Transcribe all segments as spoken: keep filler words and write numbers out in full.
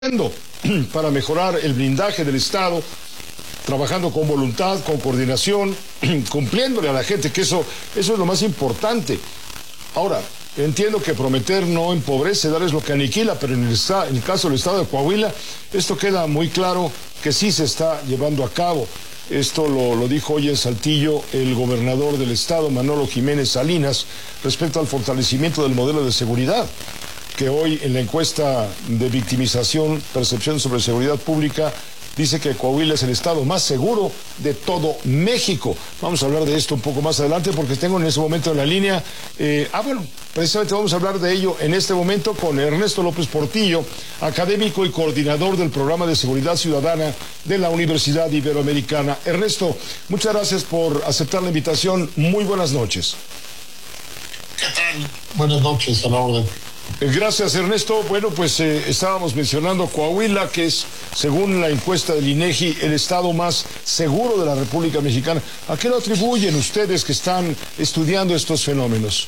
para mejorar el blindaje del Estado, trabajando con voluntad, con coordinación, cumpliéndole a la gente, que eso, eso es lo más importante. Ahora, entiendo que prometer no empobrece, dar es lo que aniquila, pero en el, en el caso del Estado de Coahuila, esto queda muy claro que sí se está llevando a cabo. Esto lo, lo dijo hoy en Saltillo el gobernador del Estado, Manolo Jiménez Salinas, respecto al fortalecimiento del modelo de seguridad, que hoy en la encuesta de victimización, percepción sobre seguridad pública, dice que Coahuila es el estado más seguro de todo México. Vamos a hablar de esto un poco más adelante porque tengo en ese momento en la línea, eh, ah bueno, precisamente vamos a hablar de ello en este momento con Ernesto López Portillo, académico y coordinador del programa de seguridad ciudadana de la Universidad Iberoamericana. Ernesto, muchas gracias por aceptar la invitación. Muy buenas noches. ¿Qué tal? Buenas noches, a la orden. Gracias, Ernesto. Bueno, pues eh, estábamos mencionando Coahuila, que es, según la encuesta del INEGI, el estado más seguro de la República Mexicana. ¿A qué lo atribuyen ustedes que están estudiando estos fenómenos?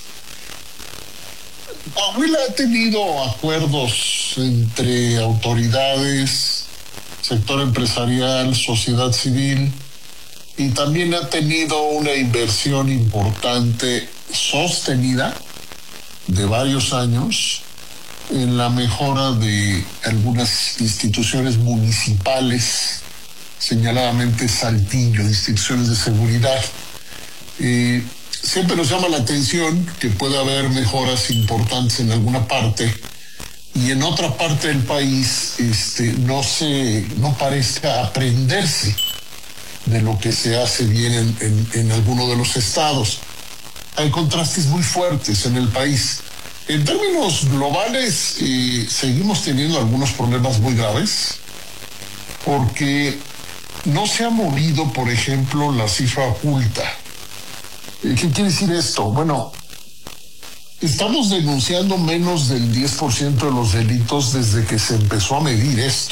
Coahuila ha tenido acuerdos entre autoridades, sector empresarial, sociedad civil, y también ha tenido una inversión importante, sostenida, de varios años en la mejora de algunas instituciones municipales, señaladamente Saltillo, instituciones de seguridad. Eh, siempre nos llama la atención que puede haber mejoras importantes en alguna parte y en otra parte del país este, no se, no parece aprenderse de lo que se hace bien en, en, en alguno de los estados. Hay contrastes muy fuertes en el país. En términos globales, eh, seguimos teniendo algunos problemas muy graves, porque no se ha movido, por ejemplo, la cifra oculta. Eh, ¿Qué quiere decir esto? Bueno, estamos denunciando menos del diez por ciento de los delitos desde que se empezó a medir esto.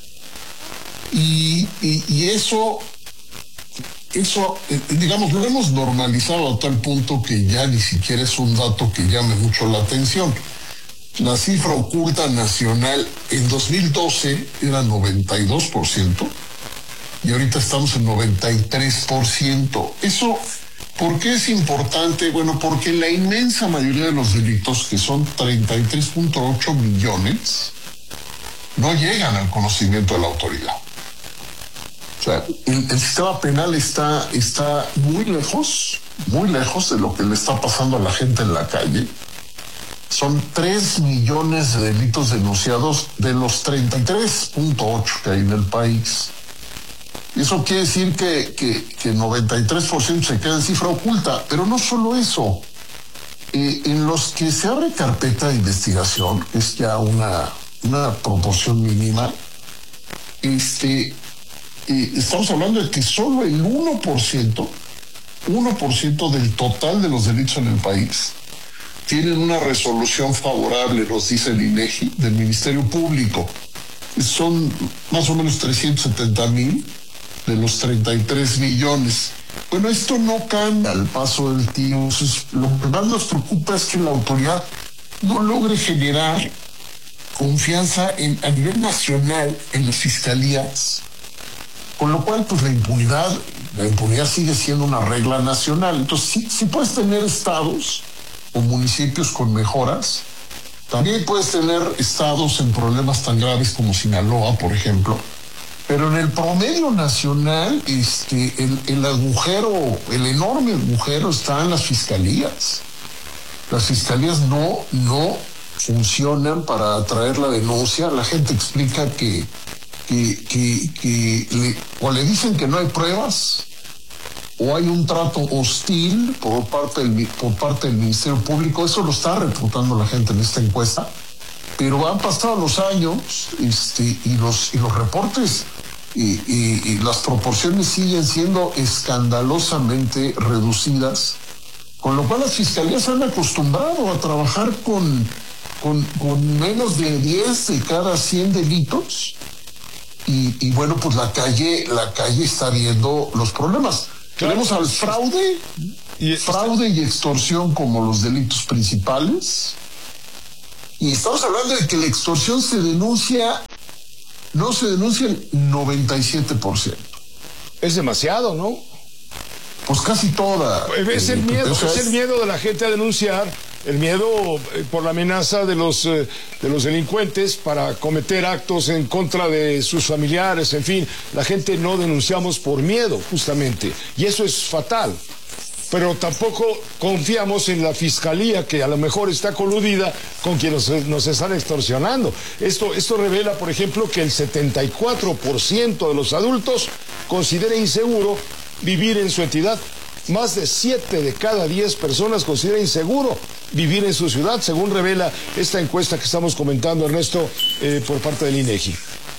Y, y, y eso... Eso, digamos, lo hemos normalizado a tal punto que ya ni siquiera es un dato que llame mucho la atención. La cifra oculta nacional en dos mil doce era noventa y dos por ciento y ahorita estamos en noventa y tres por ciento. Eso, ¿por qué es importante? Bueno, porque la inmensa mayoría de los delitos, que son treinta y tres punto ocho millones, no llegan al conocimiento de la autoridad. O sea, el, el sistema penal está, está muy lejos, muy lejos de lo que le está pasando a la gente en la calle. Son tres millones de delitos denunciados de los treinta y tres punto ocho que hay en el país. Eso quiere decir que, que, que noventa y tres por ciento se queda en cifra oculta, pero no solo eso. Eh, en los que se abre carpeta de investigación, que es ya una, una proporción mínima, este... Eh, estamos hablando de que solo el uno por ciento, uno por ciento del total de los delitos en el país tienen una resolución favorable, nos dice el INEGI, del Ministerio Público. Son más o menos trescientos setenta mil de los treinta y tres millones. Bueno, esto no cambia al paso del tiempo. Lo que más nos preocupa es que la autoridad no logre generar confianza en, a nivel nacional en las fiscalías. Con lo cual, pues la impunidad, la impunidad sigue siendo una regla nacional. Entonces, sí, sí puedes tener estados o municipios con mejoras. También puedes tener estados en problemas tan graves como Sinaloa, por ejemplo. Pero en el promedio nacional, este, el, el agujero, el enorme agujero está en las fiscalías. Las fiscalías no, no funcionan para atraer la denuncia. La gente explica que que, que, que le, o le dicen que no hay pruebas, o hay un trato hostil por parte del, por parte del Ministerio Público. Eso lo está reputando la gente en esta encuesta, pero han pasado los años este, y, los, y los reportes y, y, y las proporciones siguen siendo escandalosamente reducidas, con lo cual las fiscalías se han acostumbrado a trabajar con, con, con menos de diez de cada cien delitos. Y, y bueno, pues la calle, la calle está viendo los problemas. Claro. Tenemos al fraude, y fraude y extorsión como los delitos principales. Y estamos hablando de que la extorsión se denuncia, no se denuncia el noventa y siete por ciento. Es demasiado, ¿no? Pues casi toda. Es el miedo, es el miedo de la gente a denunciar, el miedo por la amenaza de los, de los delincuentes para cometer actos en contra de sus familiares, en fin, la gente no denunciamos por miedo, justamente, y eso es fatal. Pero tampoco confiamos en la fiscalía, que a lo mejor está coludida con quienes nos, nos están extorsionando. Esto, esto revela, por ejemplo, que el setenta y cuatro por ciento de los adultos considera inseguro vivir en su entidad. Más de siete de cada diez personas considera inseguro vivir en su ciudad, según revela esta encuesta que estamos comentando, Ernesto, eh, por parte del INEGI.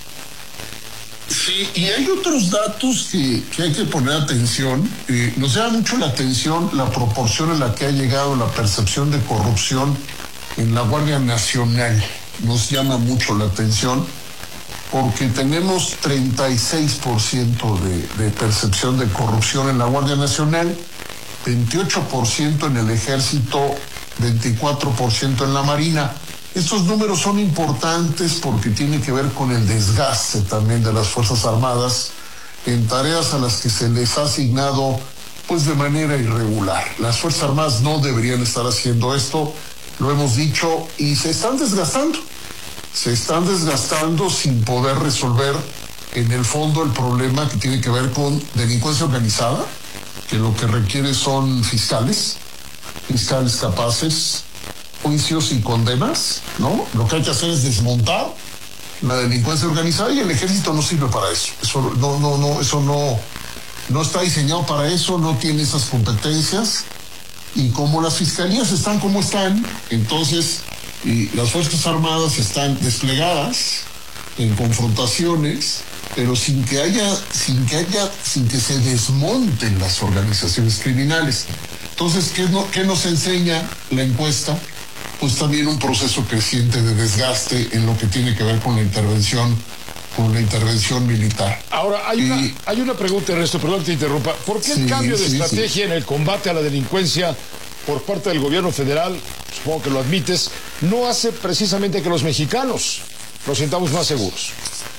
Sí, y hay otros datos que, que hay que poner atención. Eh, nos llama mucho la atención la proporción en la que ha llegado la percepción de corrupción en la Guardia Nacional. Nos llama mucho la atención porque tenemos treinta y seis por ciento de, de percepción de corrupción en la Guardia Nacional, veintiocho por ciento en el Ejército, veinticuatro por ciento en la Marina. Estos números son importantes porque tienen que ver con el desgaste también de las Fuerzas Armadas en tareas a las que se les ha asignado pues de manera irregular. Las Fuerzas Armadas no deberían estar haciendo esto, lo hemos dicho, y se están desgastando. Se están desgastando sin poder resolver en el fondo el problema que tiene que ver con delincuencia organizada, que lo que requiere son fiscales, fiscales capaces, juicios y condenas, ¿no? Lo que hay que hacer es desmontar la delincuencia organizada y el ejército no sirve para eso. Eso no, no, no, eso no, no está diseñado para eso, no tiene esas competencias. Y como las fiscalías están como están, entonces y las Fuerzas Armadas están desplegadas en confrontaciones, pero sin que haya, sin que haya, sin que se desmonten las organizaciones criminales. Entonces, ¿qué, no, qué nos enseña la encuesta? Pues también un proceso creciente de desgaste en lo que tiene que ver con la intervención, con la intervención militar. Ahora, hay, y, una, hay una pregunta, Ernesto, perdón que te interrumpa. ¿Por qué sí, el cambio de sí, estrategia sí. en el combate a la delincuencia por parte del gobierno federal, supongo que lo admites, no hace precisamente que los mexicanos nos sintamos más seguros?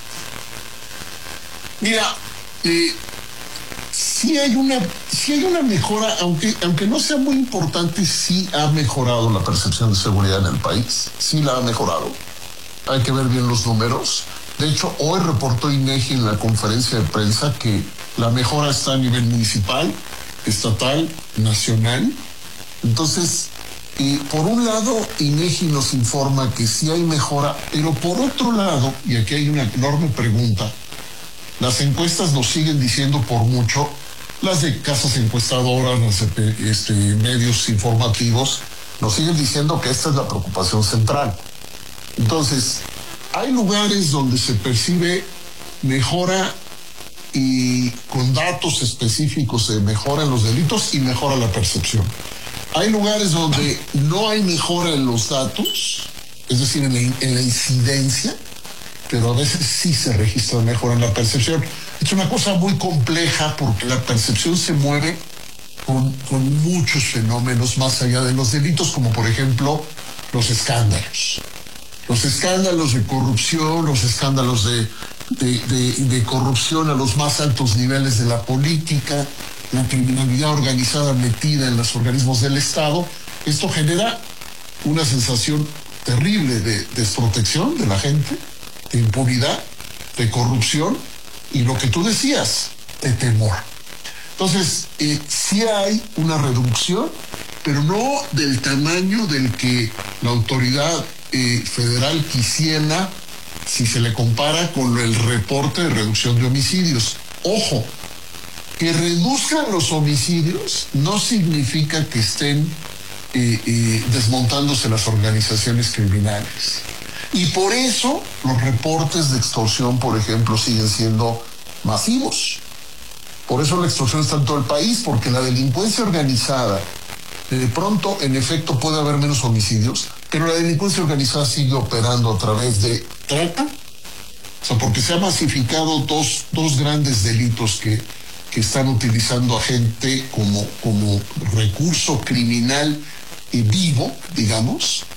Mira, eh, sí hay una, sí hay una mejora, aunque, aunque no sea muy importante, sí ha mejorado la percepción de seguridad en el país, sí la ha mejorado. Hay que ver bien los números. De hecho, hoy reportó INEGI en la conferencia de prensa que la mejora está a nivel municipal, estatal, nacional. Entonces, eh, por un lado, INEGI nos informa que sí hay mejora, pero por otro lado, y aquí hay una enorme pregunta, las encuestas nos siguen diciendo por mucho, las de casas encuestadoras, las de este, medios informativos, nos siguen diciendo que esta es la preocupación central. Entonces, hay lugares donde se percibe mejora y con datos específicos se mejoran los delitos y mejora la percepción. Hay lugares donde no hay mejora en los datos, es decir, en la, en la incidencia, pero a veces sí se registra mejora en la percepción. Es una cosa muy compleja porque la percepción se mueve con, con muchos fenómenos más allá de los delitos, como por ejemplo los escándalos. Los escándalos de corrupción, los escándalos de, de, de, de corrupción a los más altos niveles de la política, la criminalidad organizada metida en los organismos del Estado. Esto genera una sensación terrible de desprotección de la gente, de impunidad, de corrupción y lo que tú decías, de temor. Entonces, eh, sí hay una reducción, pero no del tamaño del que la autoridad eh, federal quisiera si se le compara con el reporte de reducción de homicidios. Ojo, que reduzcan los homicidios no significa que estén eh, eh, desmontándose las organizaciones criminales. Y por eso los reportes de extorsión, por ejemplo, siguen siendo masivos. Por eso la extorsión está en todo el país, porque la delincuencia organizada, de pronto, en efecto, puede haber menos homicidios, pero la delincuencia organizada sigue operando a través de trata. O sea, porque se han masificado dos, dos grandes delitos que, que están utilizando a gente como, como recurso criminal eh, vivo, digamos, que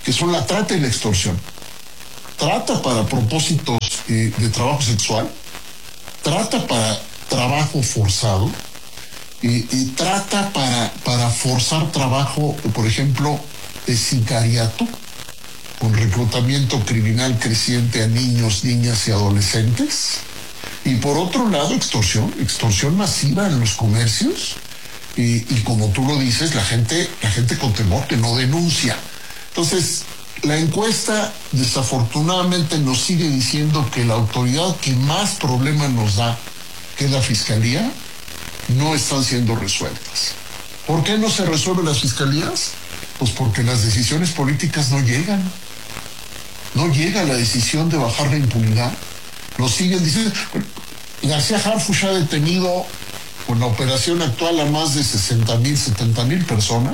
que son la trata y la extorsión. Trata para propósitos eh, de trabajo sexual, trata para trabajo forzado, y, y trata para, para forzar trabajo, por ejemplo, de sicariato, con reclutamiento criminal creciente a niños, niñas y adolescentes. Y por otro lado, extorsión, extorsión masiva en los comercios. Y, y como tú lo dices, la gente, la gente con temor que no denuncia. Entonces, la encuesta desafortunadamente nos sigue diciendo que la autoridad que más problemas nos da, que es la Fiscalía, no están siendo resueltas. ¿Por qué no se resuelven las fiscalías? Pues porque las decisiones políticas no llegan. No llega la decisión de bajar la impunidad. Nos siguen diciendo. García Harfuch ha detenido con la operación actual a más de sesenta mil, setenta mil personas.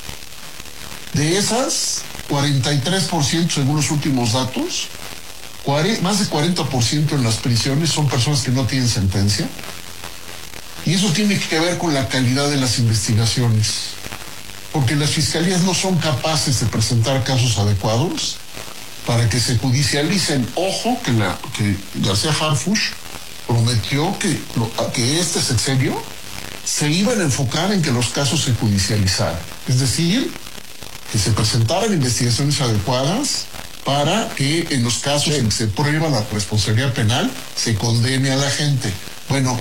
De esas, cuarenta y tres por ciento según los últimos datos, más de cuarenta por ciento en las prisiones son personas que no tienen sentencia. Y eso tiene que ver con la calidad de las investigaciones, porque las fiscalías no son capaces de presentar casos adecuados para que se judicialicen. Ojo que, la, que García Harfuch prometió que, que este sexenio se iban a enfocar en que los casos se judicializaran. Es decir, que se presentaran investigaciones adecuadas para que en los casos sí. en que se prueba la responsabilidad penal se condene a la gente. Bueno,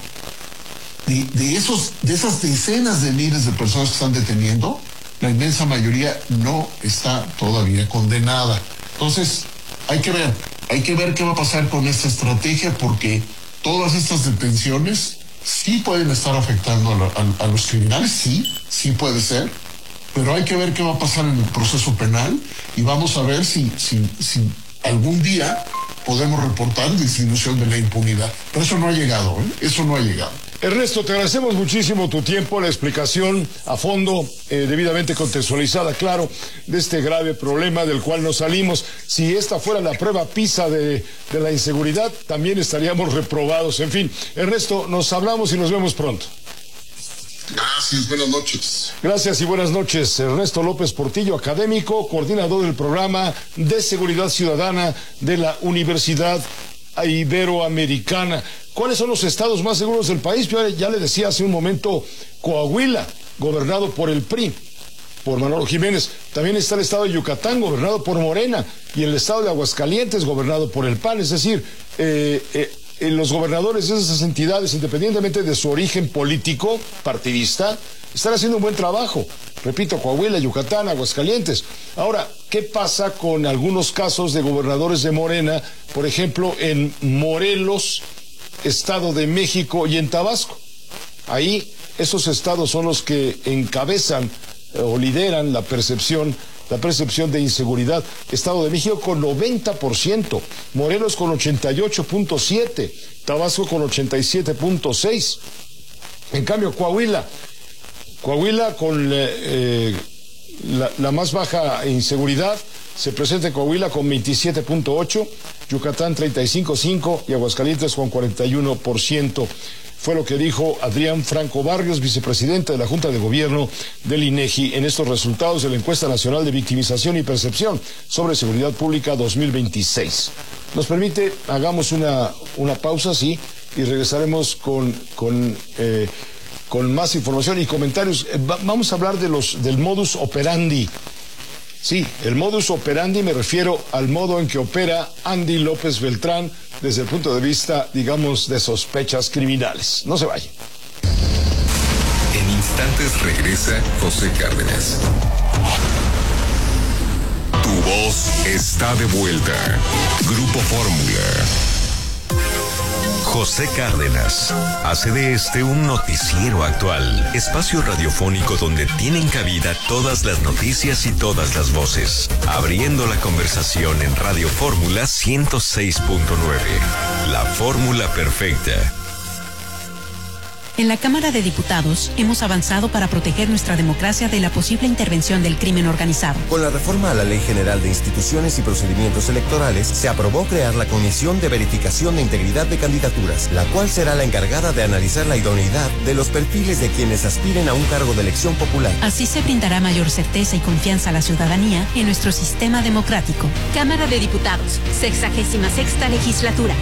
de, de, esos, de esas decenas de miles de personas que están deteniendo, la inmensa mayoría no está todavía condenada. Entonces, hay que ver, hay que ver qué va a pasar con esta estrategia, porque todas estas detenciones sí pueden estar afectando a, la, a, a los criminales, sí, sí puede ser, pero hay que ver qué va a pasar en el proceso penal y vamos a ver si, si, si algún día podemos reportar disminución de la impunidad. Pero eso no ha llegado, ¿eh? Eso no ha llegado. Ernesto, te agradecemos muchísimo tu tiempo, la explicación a fondo, eh, debidamente contextualizada, claro, de este grave problema del cual nos salimos. Si esta fuera la prueba PISA de, de la inseguridad, también estaríamos reprobados. En fin, Ernesto, nos hablamos y nos vemos pronto. Gracias, buenas noches. Gracias y buenas noches. Ernesto López Portillo, académico, coordinador del programa de Seguridad Ciudadana de la Universidad Iberoamericana. ¿Cuáles son los estados más seguros del país? Yo ya le decía hace un momento, Coahuila, gobernado por el P R I, por Manolo Jiménez. También está el estado de Yucatán, gobernado por Morena, y el estado de Aguascalientes, gobernado por el P A N. Es decir, eh, eh, eh, los gobernadores de esas entidades, independientemente de su origen político, partidista, están haciendo un buen trabajo. Repito, Coahuila, Yucatán, Aguascalientes. Ahora, ¿qué pasa con algunos casos de gobernadores de Morena? Por ejemplo, en Morelos, Estado de México y en Tabasco. Ahí esos estados son los que encabezan eh, o lideran la percepción, la percepción de inseguridad. Estado de México con noventa por ciento, Morelos con ochenta y ocho punto siete, Tabasco con ochenta y siete punto seis. En cambio, Coahuila, Coahuila con eh, la, la más baja inseguridad, se presenta en Coahuila con veintisiete punto ocho, Yucatán treinta y cinco punto cinco y Aguascalientes con cuarenta y uno por ciento. Fue lo que dijo Adrián Franco Barrios, vicepresidente de la Junta de Gobierno del INEGI, en estos resultados de la Encuesta Nacional de Victimización y Percepción sobre Seguridad Pública dos mil veintiséis. Nos permite, hagamos una, una pausa, sí, y regresaremos con, con, eh, con más información y comentarios. Eh, va, vamos a hablar de los, del modus operandi. Sí, el modus operandi me refiero al modo en que opera Andy López Beltrán desde el punto de vista, digamos, de sospechas criminales. No se vayan. En instantes regresa José Cárdenas. Tu voz está de vuelta. Grupo Fórmula. José Cárdenas hace de este un noticiero actual, espacio radiofónico donde tienen cabida todas las noticias y todas las voces, abriendo la conversación en Radio Fórmula ciento seis punto nueve, la fórmula perfecta. En la Cámara de Diputados hemos avanzado para proteger nuestra democracia de la posible intervención del crimen organizado. Con la reforma a la Ley General de Instituciones y Procedimientos Electorales, se aprobó crear la Comisión de Verificación de Integridad de Candidaturas, la cual será la encargada de analizar la idoneidad de los perfiles de quienes aspiren a un cargo de elección popular. Así se brindará mayor certeza y confianza a la ciudadanía en nuestro sistema democrático. Cámara de Diputados, sexagésima sexta legislatura.